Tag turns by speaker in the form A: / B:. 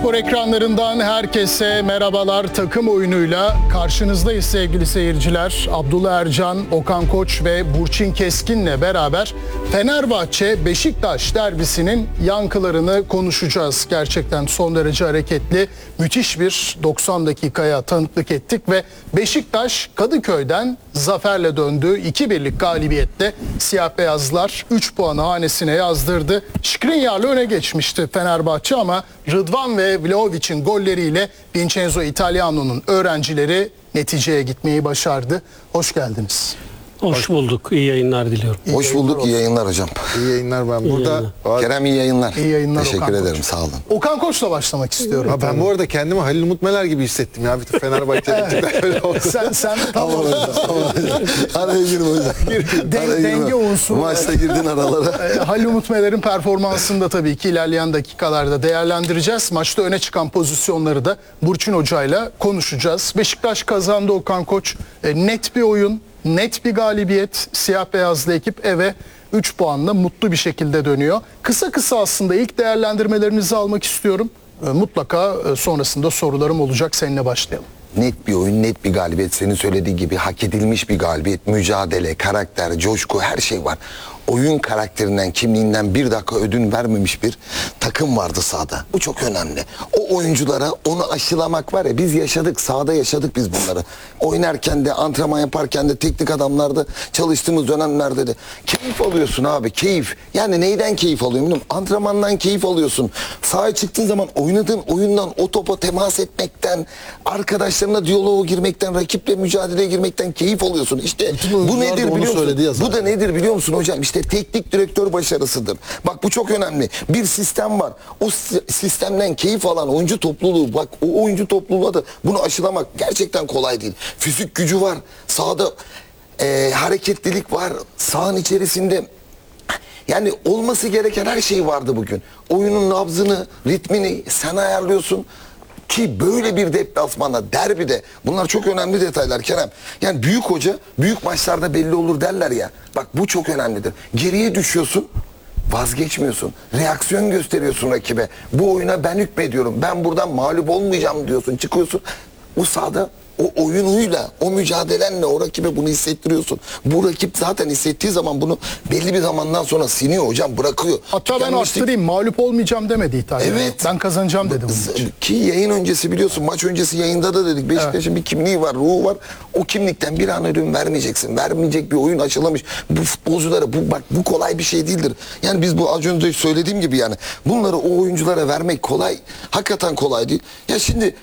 A: Spor ekranlarından herkese merhabalar. Takım oyunuyla karşınızdayız sevgili seyirciler. Abdullah Ercan, Okan Koç ve Burçin Keskin'le beraber Fenerbahçe-Beşiktaş derbisinin yankılarını konuşacağız. Gerçekten son derece hareketli, müthiş bir 90 dakikaya tanıklık ettik ve Beşiktaş Kadıköy'den zaferle döndü. 2-1'lik galibiyette siyah beyazlar 3 puanı hanesine yazdırdı. Skriniar'la öne geçmişti Fenerbahçe ama Rıdvan ve Vlahovic'in golleriyle Vincenzo Italiano'nun öğrencileri neticeye gitmeyi başardı. Hoş geldiniz.
B: Hoş bulduk. İyi yayınlar diliyorum.
C: Hoş bulduk. İyi yayınlar hocam.
D: İyi yayınlar ben. Burada
C: Kerem iyi yayınlar.
A: İyi yayınlar
C: Teşekkür
A: Okan
C: ederim.
A: Koç.
C: Sağ olun.
A: Okan Koç'la başlamak istiyorum.
D: Ha, ben bu arada kendimi Halil Umut Meler gibi hissettim ya. Bir tık Fenerbahçe'de öyle oldu.
A: Sen tamam.
C: Araya girme hocam. Araya girme.
A: Denge unsuru.
C: Maçta girdin aralara.
A: Halil Umut Meler'in performansını da tabii ki ilerleyen dakikalarda değerlendireceğiz. Maçta öne çıkan pozisyonları da Burçin Hoca'yla konuşacağız. Beşiktaş kazandı Okan Koç. Net bir oyun, net bir galibiyet. Siyah beyazlı ekip eve 3 puanla mutlu bir şekilde dönüyor. Kısa aslında ilk değerlendirmelerinizi almak istiyorum. Mutlaka sonrasında sorularım olacak. Seninle başlayalım.
C: Net bir oyun, net bir galibiyet. Senin söylediği gibi hak edilmiş bir galibiyet. Mücadele, karakter, coşku, her şey var. Oyun karakterinden, kimliğinden bir dakika ödün vermemiş bir takım vardı sahada. Bu çok önemli. O oyunculara onu aşılamak var ya, biz yaşadık, sahada yaşadık biz bunları. Oynarken de, antrenman yaparken de, teknik adamlarda çalıştığımız dönemlerde de keyif alıyorsun abi, keyif. Yani neyden keyif alıyorsun bilmiyorum. Antrenmandan keyif alıyorsun. Sahaya çıktığın zaman oynadığın oyundan, o topa temas etmekten, arkadaşlarına diyaloğa girmekten, rakiple mücadeleye girmekten keyif alıyorsun. İşte bu nedir biliyor musun? Bu da nedir biliyor musun hocam? İşte teknik direktör başarısıdır. Bak bu çok önemli. Bir sistem var. O sistemden keyif alan oyuncu topluluğu, bak o oyuncu topluluğuna da bunu aşılamak gerçekten kolay değil. Fizik gücü var. Sahada hareketlilik var. Sahanın içerisinde yani olması gereken her şey vardı bugün. Oyunun nabzını, ritmini sen ayarlıyorsun. Ki böyle bir deplasmanda, derbide bunlar çok önemli detaylar Kerem. Yani büyük hoca büyük maçlarda belli olur derler ya. Bak bu çok önemlidir. Geriye düşüyorsun, vazgeçmiyorsun. Reaksiyon gösteriyorsun rakibe. Bu oyuna ben hükmediyorum. Ben buradan mağlup olmayacağım diyorsun. Çıkıyorsun. O sahada o oyunuyla, o mücadelenle o rakibe bunu hissettiriyorsun. Bu rakip zaten hissettiği zaman bunu belli bir zamandan sonra siniyor hocam, bırakıyor.
A: Hatta ben arttırayım, mağlup olmayacağım demedi İtalya.
C: Evet.
A: Ben kazanacağım dedim.
C: Ki yayın öncesi biliyorsun, maç öncesi yayında da dedik Beşiktaş'ın bir kimliği var, ruhu var. O kimlikten bir an ödün vermeyeceksin. Vermeyecek bir oyun açılamış. Bu futbolculara bu kolay bir şey değildir. Yani biz bu az önce söylediğim gibi yani bunları o oyunculara vermek kolay. Hakikaten kolay değil. Ya şimdi